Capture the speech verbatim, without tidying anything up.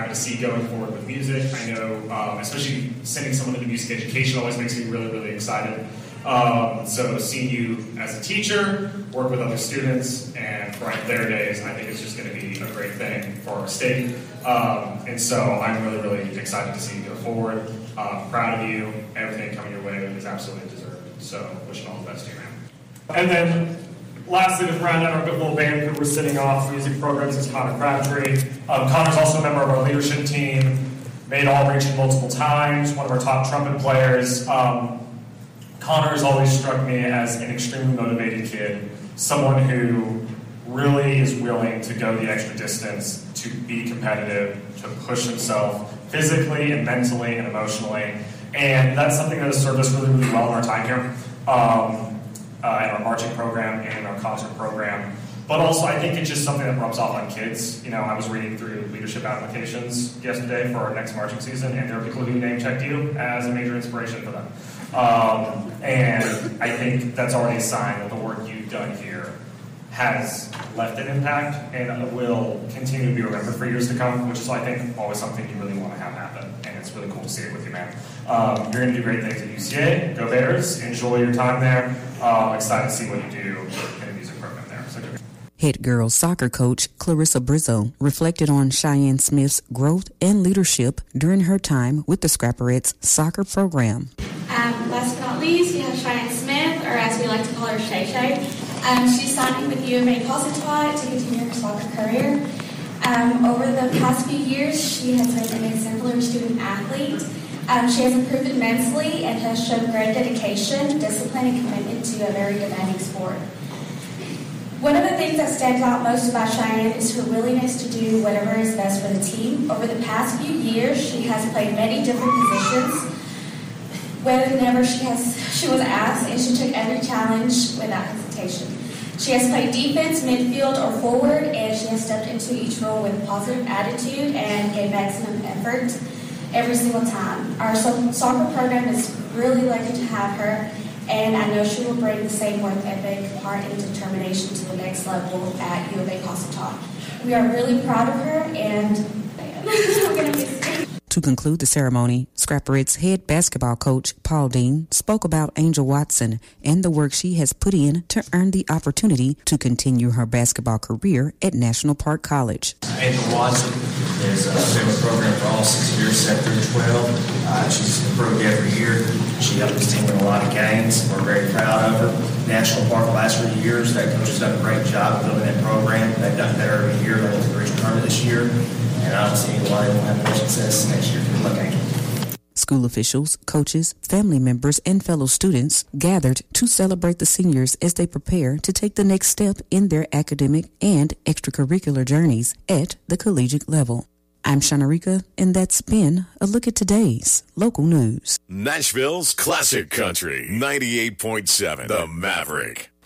to see going forward with music. I know, um, especially sending someone into music education always makes me really, really excited. Um, so seeing you as a teacher, work with other students, and brighten their days, I think it's just going to be a great thing for our state. Um, and so I'm really, really excited to see you go forward. Um, proud of you. Everything coming your way is absolutely deserved. So wishing all the best to you, man. And then lastly, to round out our good little band who we're sitting off music programs is Connor Crabtree. Um, Connor's also a member of our leadership team, made All-Region multiple times, one of our top trumpet players. Um, Connor has always struck me as an extremely motivated kid, someone who really is willing to go the extra distance, to be competitive, to push himself physically and mentally and emotionally. And that's something that has served us really, really well in our time here, um, uh, in our marching program and in our concert program. But also, I think it's just something that rubs off on kids. You know, I was reading through leadership applications yesterday for our next marching season, and there are people who name-checked you as a major inspiration for them. Um, and I think that's already a sign that the work you've done here has left an impact and will continue to be remembered for years to come, which is, I think, always something you really want to have happen. And it's really cool to see it with you, man. Um, you're going to do great things at U C A. Go Bears. Enjoy your time there. Uh, excited to see what you do in the music program there. So good. Head girls soccer coach Clarissa Brizzo reflected on Cheyenne Smith's growth and leadership during her time with the Scrapperettes soccer program. Um, last but not least, we have Cheyenne Smith, or as we like to call her, Shay Shay. Um, she's signing with U of A Positanoit to continue her soccer career. Um, over the past few years, she has been an exemplary student athlete. Um, she has improved immensely and has shown great dedication, discipline, and commitment to a very demanding sport. One of the things that stands out most about Cheyenne is her willingness to do whatever is best for the team. Over the past few years, she has played many different positions. Whenever she has, she was asked, and she took every challenge without hesitation. She has played defense, midfield, or forward, and she has stepped into each role with a positive attitude and gave maximum effort every single time. Our so- soccer program is really lucky to have her, and I know she will bring the same work ethic, heart, and determination to the next level at U of A Positanoit. We are really proud of her, and I'm going to miss her. To conclude the ceremony, Scrapperettes head basketball coach Paul Dean spoke about Angel Watson and the work she has put in to earn the opportunity to continue her basketball career at National Park College. Angel Watson has uh, been with the program for all six years, seven through twelve. Uh, she's improved every year. She helped this team win a lot of games. We're very proud of her. National Park the last three years, that coach has done a great job of building that program. They've done better every year. They're in the regional tournament this year. And I don't see why they won't have more success next year. Good luck, Angel. School officials, coaches, family members, and fellow students gathered to celebrate the seniors as they prepare to take the next step in their academic and extracurricular journeys at the collegiate level. I'm Shanarika, and that's been a look at today's local news. Nashville's Classic Country, ninety-eight point seven, The Maverick.